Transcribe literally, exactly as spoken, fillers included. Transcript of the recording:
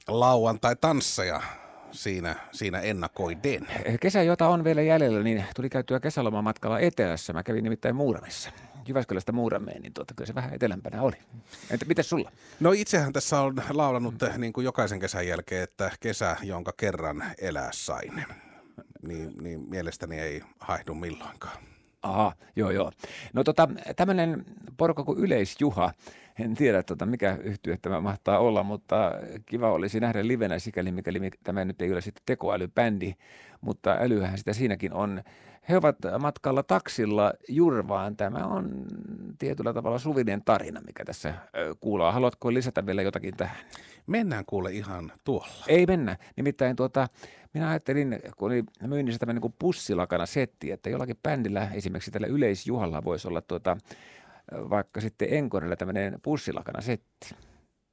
lauantai-tansseja siinä, siinä ennakoiden. Kesä, jota on vielä jäljellä, niin tuli käytyä kesälomamatkalla etelässä. Mä kävin nimittäin Muuramissa. Jyväskylästä Muurameen, niin tuota, kyllä se vähän etelämpänä oli. Entä miten sulla? No itsehän tässä on laulanut niin kuin jokaisen kesän jälkeen, että kesä, jonka kerran elää sain, niin, niin mielestäni ei haihdu milloinkaan. Aha, joo joo. No tota, tämmöinen porukka kuin Yleisjuha, en tiedä tota, mikä yhtye tämä mahtaa olla, mutta kiva olisi nähdä livenä sikäli, mikäli tämä nyt ei ole sitten tekoälybändi, mutta älyhän sitä siinäkin on. He ovat matkalla taksilla Jurvaan. Tämä on tietyllä tavalla suvinen tarina, mikä tässä kuulaa. Haluatko lisätä vielä jotakin tähän? Mennään kuule ihan tuolla. Ei mennä. Nimittäin tuota, minä ajattelin, kun oli myynnissä tämmöinen niin pussilakana setti, että jollakin bändillä, esimerkiksi tällä Yleisjuhalla voisi olla tuota, vaikka sitten Enkorilla tämmöinen pussilakana setti.